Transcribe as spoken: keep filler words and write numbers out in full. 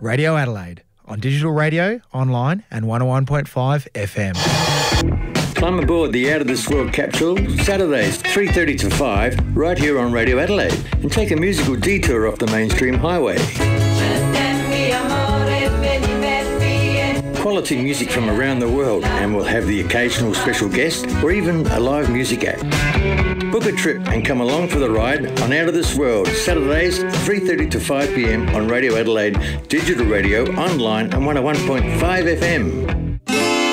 Radio Adelaide, on digital radio, online and one oh one point five F M. Climb aboard the Out of This World capsule Saturdays three thirty to five right here on Radio Adelaide and take a musical detour off the mainstream highway. Quality music from around the world, and we'll have the occasional special guest or even a live music act. Book a trip and come along for the ride on Out of This World, Saturdays three thirty to five p m on Radio Adelaide, digital radio, online and one oh one point five F M.